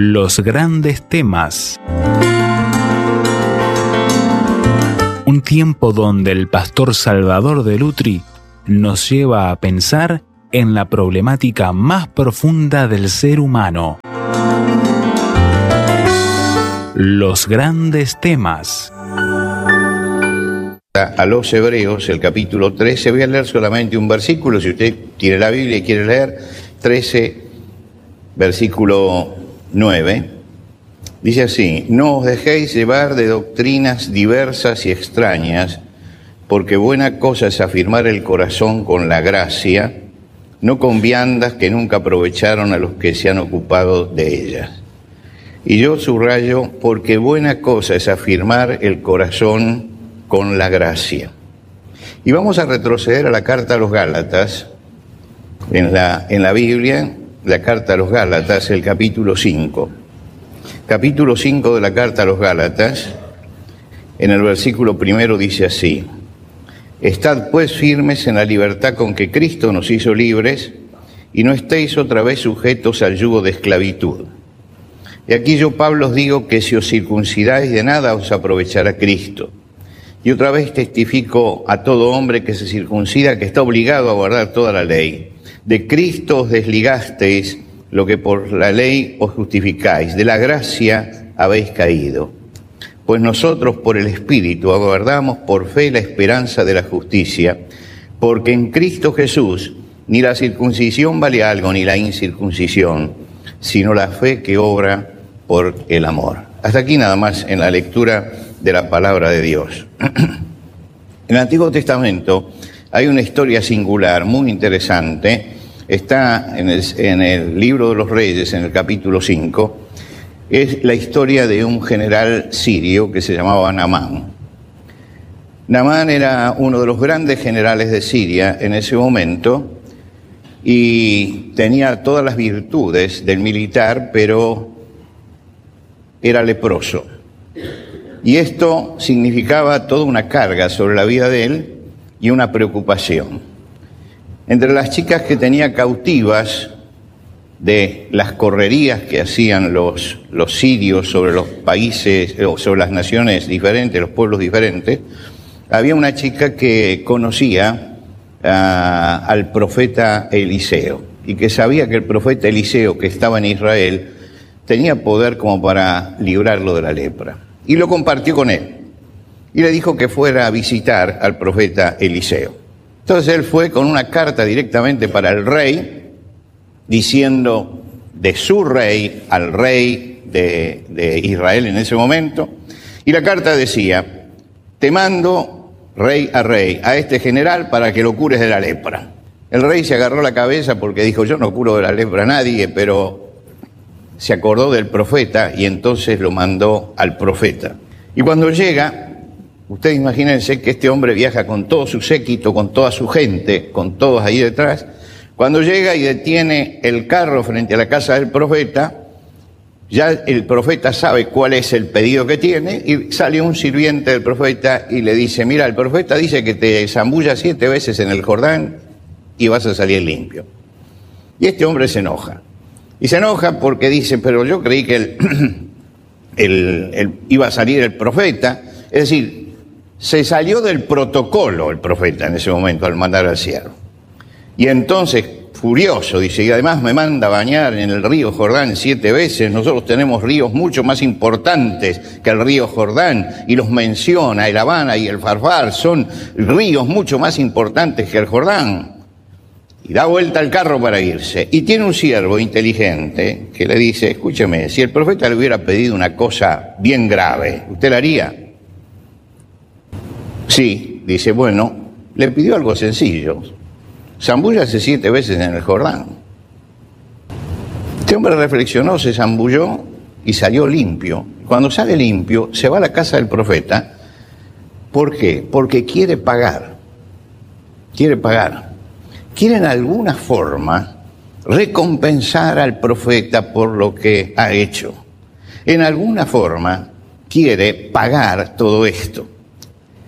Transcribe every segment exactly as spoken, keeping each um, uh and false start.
Los grandes temas. Un tiempo donde el pastor Salvador de Lutri nos lleva a pensar en la problemática más profunda del ser humano. Los grandes temas. A los Hebreos, el capítulo trece, voy a leer solamente un versículo, si usted tiene la Biblia y quiere leer, trece, versículo nueve, dice así: no os dejéis llevar de doctrinas diversas y extrañas, porque buena cosa es afirmar el corazón con la gracia, no con viandas que nunca aprovecharon a los que se han ocupado de ellas. Y yo subrayo, porque buena cosa es afirmar el corazón con la gracia. Y vamos a retroceder a la carta a los Gálatas, en la, en la Biblia, la carta a los Gálatas, el capítulo cinco. Capítulo cinco de la carta a los Gálatas, en el versículo primero dice así: estad pues firmes en la libertad con que Cristo nos hizo libres, y no estéis otra vez sujetos al yugo de esclavitud. Y aquí yo, Pablo, os digo que si os circuncidáis, de nada os aprovechará Cristo. Y otra vez testifico a todo hombre que se circuncida que está obligado a guardar toda la ley. De Cristo os desligasteis, lo que por la ley os justificáis. De la gracia habéis caído. Pues nosotros por el Espíritu aguardamos por fe la esperanza de la justicia, porque en Cristo Jesús ni la circuncisión vale algo, ni la incircuncisión, sino la fe que obra por el amor. Hasta aquí nada más en la lectura de la palabra de Dios. En el Antiguo Testamento hay una historia singular, muy interesante. Está en el, en el libro de los Reyes, en el capítulo cinco. Es la historia de un general sirio que se llamaba Naamán. Naamán era uno de los grandes generales de Siria en ese momento y tenía todas las virtudes del militar, pero era leproso. Y esto significaba toda una carga sobre la vida de él y una preocupación. Entre las chicas que tenía cautivas de las correrías que hacían los, los sirios sobre los países, o sobre las naciones diferentes, los pueblos diferentes, había una chica que conocía uh, al profeta Eliseo y que sabía que el profeta Eliseo, que estaba en Israel, tenía poder como para librarlo de la lepra. Y lo compartió con él. Y le dijo que fuera a visitar al profeta Eliseo. Entonces él fue con una carta directamente para el rey, diciendo de su rey al rey de, de Israel en ese momento. Y la carta decía: te mando, rey a rey, a este general para que lo cures de la lepra. El rey se agarró la cabeza porque dijo: yo no curo de la lepra a nadie, pero se acordó del profeta y entonces lo mandó al profeta. Y cuando llega, ustedes imagínense que este hombre viaja con todo su séquito, con toda su gente, con todos ahí detrás. Cuando llega y detiene el carro frente a la casa del profeta, ya el profeta sabe cuál es el pedido que tiene y sale un sirviente del profeta y le dice: mira, el profeta dice que te zambullas siete veces en el Jordán y vas a salir limpio. Y este hombre se enoja. Y se enoja porque dice: pero yo creí que el, el, el, iba a salir el profeta. Es decir, se salió del protocolo el profeta en ese momento al mandar al siervo. Y entonces, furioso, dice: y además me manda a bañar en el río Jordán siete veces. Nosotros tenemos ríos mucho más importantes que el río Jordán. Y los menciona, el Habana y el Farfar son ríos mucho más importantes que el Jordán. Y da vuelta al carro para irse. Y tiene un siervo inteligente que le dice: escúcheme, si el profeta le hubiera pedido una cosa bien grave, ¿usted la haría? Sí, dice: bueno, le pidió algo sencillo. Zambúllase siete veces en el Jordán. Este hombre reflexionó, se zambulló y salió limpio. Cuando sale limpio, se va a la casa del profeta. ¿Por qué? Porque quiere pagar. Quiere pagar. Quiere en alguna forma recompensar al profeta por lo que ha hecho. En alguna forma quiere pagar todo esto.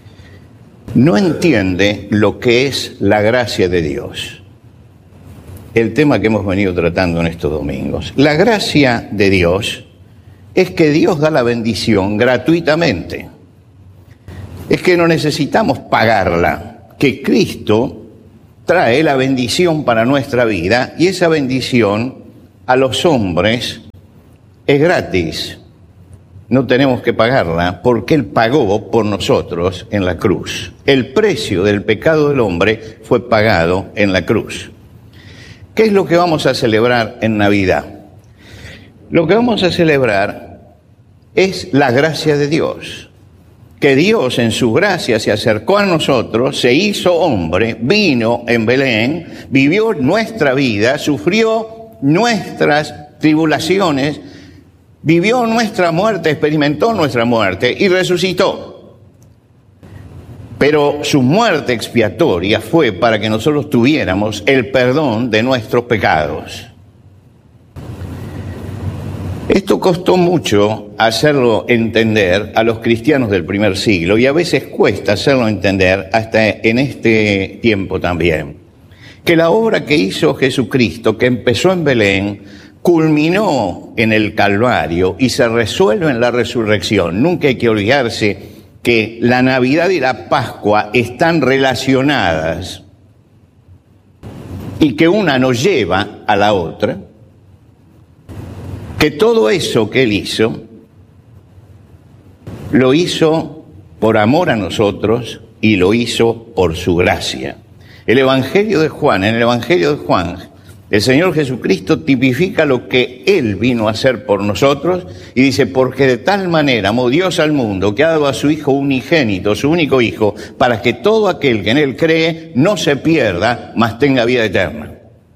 No entiende lo que es la gracia de Dios. el tema que hemos venido tratando en estos domingos. La gracia de Dios es que Dios da la bendición gratuitamente. Es que no necesitamos pagarla, que Cristo trae la bendición para nuestra vida y esa bendición a los hombres es gratis. No tenemos que pagarla porque Él pagó por nosotros en la cruz. El precio del pecado del hombre fue pagado en la cruz. ¿Qué es lo que vamos a celebrar en Navidad? Lo que vamos a celebrar es la gracia de Dios. Que Dios en su gracia se acercó a nosotros, se hizo hombre, vino en Belén, vivió nuestra vida, sufrió nuestras tribulaciones, vivió nuestra muerte, experimentó nuestra muerte y resucitó. Pero su muerte expiatoria fue para que nosotros tuviéramos el perdón de nuestros pecados. Esto costó mucho hacerlo entender a los cristianos del primer siglo y a veces cuesta hacerlo entender hasta en este tiempo también. Que la obra que hizo Jesucristo, que empezó en Belén, culminó en el Calvario y se resuelve en la resurrección. Nunca hay que olvidarse que la Navidad y la Pascua están relacionadas y que una nos lleva a la otra. Que todo eso que Él hizo, lo hizo por amor a nosotros y lo hizo por su gracia. El Evangelio de Juan, en el Evangelio de Juan, el Señor Jesucristo tipifica lo que Él vino a hacer por nosotros y dice, porque de tal manera amó Dios al mundo que ha dado a su Hijo unigénito, su único Hijo, para que todo aquel que en Él cree no se pierda, mas tenga vida eterna.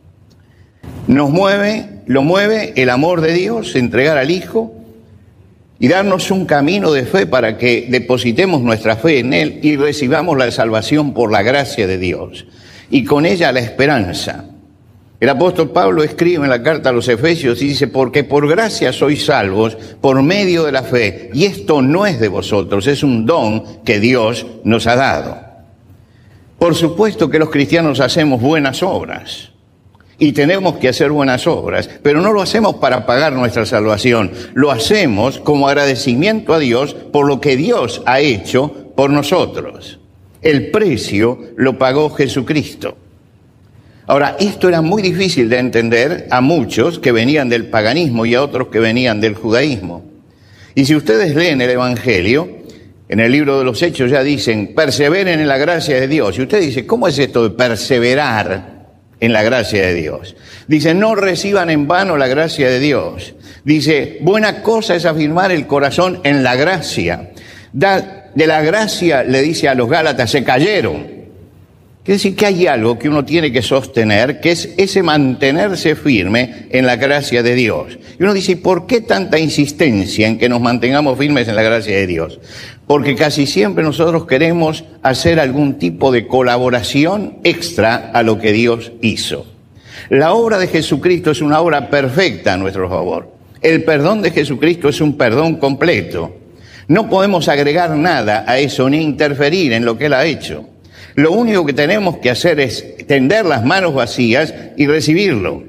Nos mueve, lo mueve el amor de Dios, entregar al Hijo y darnos un camino de fe para que depositemos nuestra fe en Él y recibamos la salvación por la gracia de Dios y con ella la esperanza. El apóstol Pablo escribe en la carta a los Efesios y dice, porque por gracia sois salvos por medio de la fe, y esto no es de vosotros, es un don que Dios nos ha dado. Por supuesto que los cristianos hacemos buenas obras. Y tenemos que hacer buenas obras, pero no lo hacemos para pagar nuestra salvación, lo hacemos como agradecimiento a Dios por lo que Dios ha hecho por nosotros. El precio lo pagó Jesucristo. Ahora, esto era muy difícil de entender a muchos que venían del paganismo y a otros que venían del judaísmo. Y si ustedes leen el Evangelio, en el libro de los Hechos ya dicen, perseveren en la gracia de Dios. Y usted dice, ¿cómo es esto de perseverar en la gracia de Dios? Dice, no reciban en vano la gracia de Dios. Dice, buena cosa es afirmar el corazón en la gracia. Da, de la gracia, le dice a los Gálatas, se cayeron. Quiere decir que hay algo que uno tiene que sostener, que es ese mantenerse firme en la gracia de Dios. Y uno dice, ¿por qué tanta insistencia en que nos mantengamos firmes en la gracia de Dios? Porque casi siempre nosotros queremos hacer algún tipo de colaboración extra a lo que Dios hizo. La obra de Jesucristo es una obra perfecta a nuestro favor. El perdón de Jesucristo es un perdón completo. No podemos agregar nada a eso ni interferir en lo que Él ha hecho. Lo único que tenemos que hacer es tender las manos vacías y recibirlo.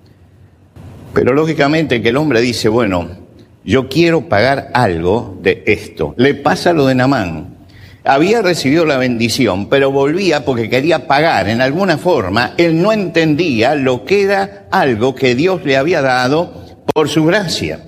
Pero lógicamente que el hombre dice, bueno, yo quiero pagar algo de esto. Le pasa lo de Naamán. Había recibido la bendición, pero volvía porque quería pagar en alguna forma. Él no entendía lo que era algo que Dios le había dado por su gracia.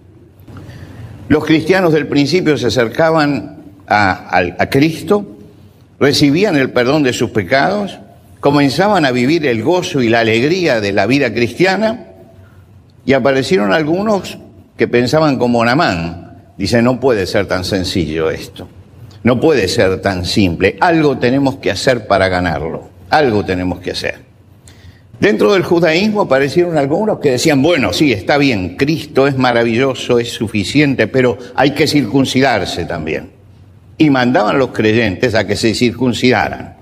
Los cristianos del principio se acercaban a, a, a Cristo, recibían el perdón de sus pecados, comenzaban a vivir el gozo y la alegría de la vida cristiana, y aparecieron algunos que pensaban como Naamán. Dice, no puede ser tan sencillo esto, no puede ser tan simple, algo tenemos que hacer para ganarlo, algo tenemos que hacer. Dentro del judaísmo aparecieron algunos que decían, bueno, sí, está bien, Cristo es maravilloso, es suficiente, pero hay que circuncidarse también. Y mandaban a los creyentes a que se circuncidaran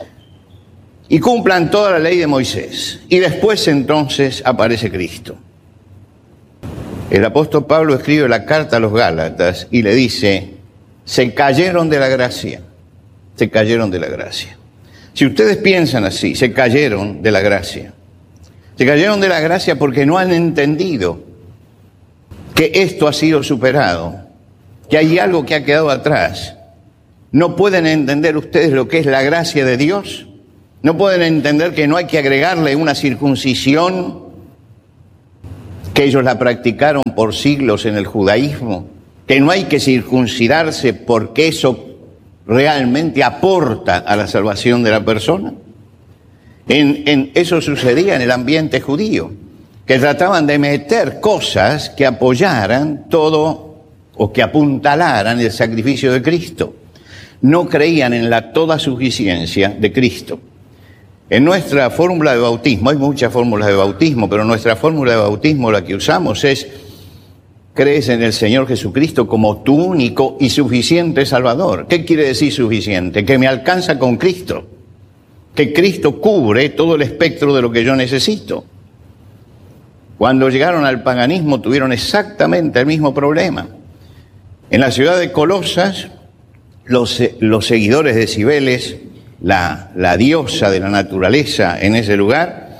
y cumplan toda la ley de Moisés. Y después entonces aparece Cristo. El apóstol Pablo escribe la carta a los Gálatas y le dice, se cayeron de la gracia, se cayeron de la gracia. Si ustedes piensan así, se cayeron de la gracia. Se cayeron de la gracia porque no han entendido que esto ha sido superado, que hay algo que ha quedado atrás. ¿No pueden entender ustedes lo que es la gracia de Dios? ¿No pueden entender que no hay que agregarle una circuncisión, que ellos la practicaron por siglos en el judaísmo? Que no hay que circuncidarse porque eso realmente aporta a la salvación de la persona. En, en, eso sucedía en el ambiente judío, que trataban de meter cosas que apoyaran todo o que apuntalaran el sacrificio de Cristo. No creían en la toda suficiencia de Cristo. En nuestra fórmula de bautismo, hay muchas fórmulas de bautismo, pero nuestra fórmula de bautismo, la que usamos es: crees en el Señor Jesucristo como tu único y suficiente Salvador. ¿Qué quiere decir suficiente? Que me alcanza con Cristo. Que Cristo cubre todo el espectro de lo que yo necesito. Cuando llegaron al paganismo tuvieron exactamente el mismo problema. En la ciudad de Colosas, los, los seguidores de Cibeles, la, la diosa de la naturaleza en ese lugar,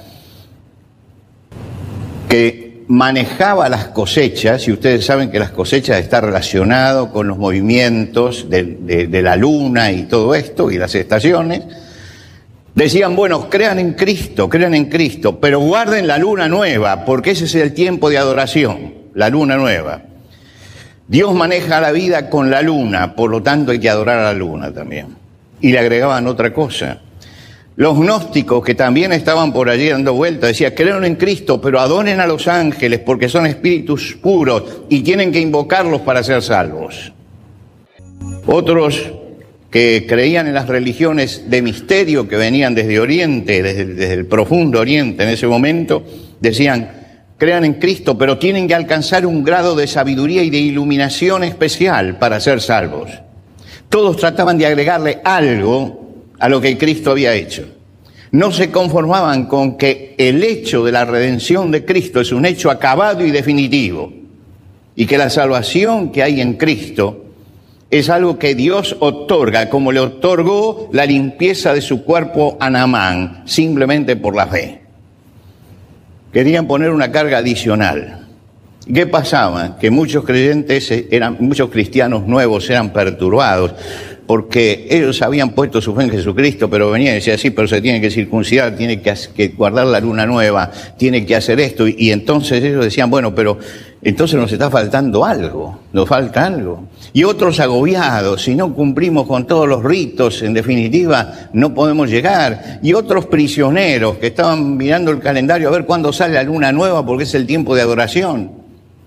que manejaba las cosechas, y ustedes saben que las cosechas están relacionadas con los movimientos de, de, de la luna y todo esto, y las estaciones, decían: bueno, crean en Cristo, crean en Cristo, pero guarden la luna nueva, porque ese es el tiempo de adoración, la luna nueva. Dios maneja la vida con la luna, por lo tanto hay que adorar a la luna también. Y le agregaban otra cosa. Los gnósticos, que también estaban por allí dando vueltas, decían: crean en Cristo, pero adoren a los ángeles, porque son espíritus puros y tienen que invocarlos para ser salvos. Otros, que creían en las religiones de misterio que venían desde Oriente, desde, desde el profundo Oriente en ese momento, decían: crean en Cristo, pero tienen que alcanzar un grado de sabiduría y de iluminación especial para ser salvos. Todos trataban de agregarle algo a lo que Cristo había hecho. No se conformaban con que el hecho de la redención de Cristo es un hecho acabado y definitivo, y que la salvación que hay en Cristo es algo que Dios otorga, como le otorgó la limpieza de su cuerpo a Naamán, simplemente por la fe. Querían poner una carga adicional. ¿Qué pasaba? Que muchos creyentes, eran, muchos cristianos nuevos eran perturbados, porque ellos habían puesto su fe en Jesucristo, pero venían y decían: sí, pero se tiene que circuncidar, tiene que, que guardar la luna nueva, tiene que hacer esto, y, y entonces ellos decían: bueno, pero entonces nos está faltando algo, nos falta algo. Y otros agobiados: si no cumplimos con todos los ritos, en definitiva, no podemos llegar. Y otros prisioneros que estaban mirando el calendario a ver cuándo sale la luna nueva, porque es el tiempo de adoración.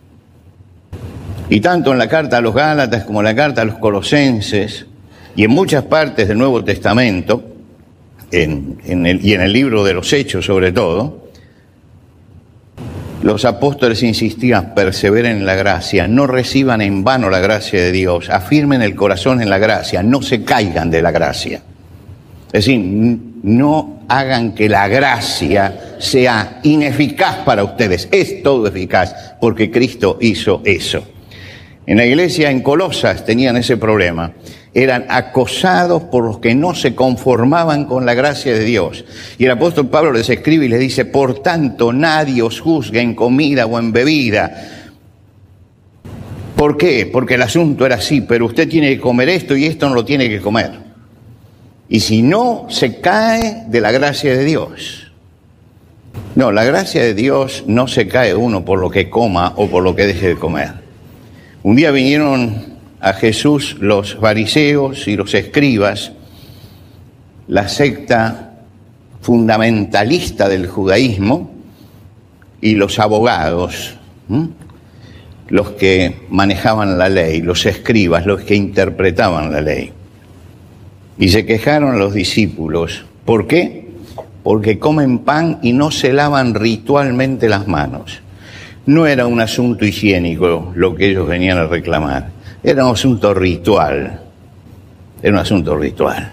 Y tanto en la carta a los Gálatas como en la carta a los Colosenses, y en muchas partes del Nuevo Testamento, en, en el, y en el libro de los Hechos sobre todo, los apóstoles insistían: perseveren en la gracia, no reciban en vano la gracia de Dios, afirmen el corazón en la gracia, no se caigan de la gracia. Es decir, no hagan que la gracia sea ineficaz para ustedes, es todo eficaz, porque Cristo hizo eso. En la iglesia en Colosas tenían ese problema. Eran acosados por los que no se conformaban con la gracia de Dios. Y el apóstol Pablo les escribe y les dice: por tanto, nadie os juzgue en comida o en bebida. ¿Por qué? Porque el asunto era así: pero usted tiene que comer esto y esto no lo tiene que comer. Y si no, se cae de la gracia de Dios. No, la gracia de Dios no se cae uno por lo que coma o por lo que deje de comer. Un día vinieron a Jesús los fariseos y los escribas, la secta fundamentalista del judaísmo, y los abogados, ¿m? los que manejaban la ley, los escribas, los que interpretaban la ley. Y se quejaron a los discípulos. ¿Por qué? Porque comen pan y no se lavan ritualmente las manos. No era un asunto higiénico lo que ellos venían a reclamar. Era un asunto ritual. Era un asunto ritual.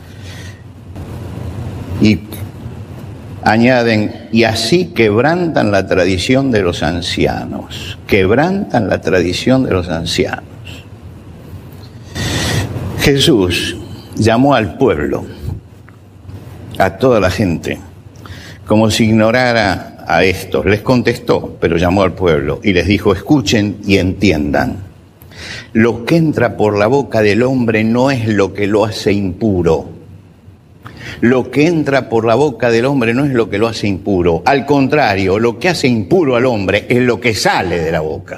Y añaden: y así quebrantan la tradición de los ancianos. Quebrantan la tradición de los ancianos. Jesús llamó al pueblo, a toda la gente, como si ignorara a estos, les contestó, pero llamó al pueblo y les dijo, escuchen y entiendan. Lo que entra por la boca del hombre no es lo que lo hace impuro. Lo que entra por la boca del hombre no es lo que lo hace impuro. Al contrario, lo que hace impuro al hombre es lo que sale de la boca.